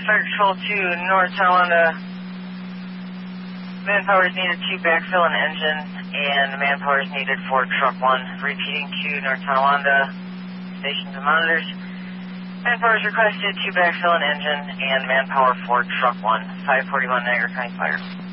Fire Control to North Tonawanda. Manpower is needed to backfill an engine, and manpower is needed for Truck 1. Repeating to North Tonawanda, stations and monitors. Manpower is requested to backfill an engine and manpower for Truck 1. 541 Niagara County Fire.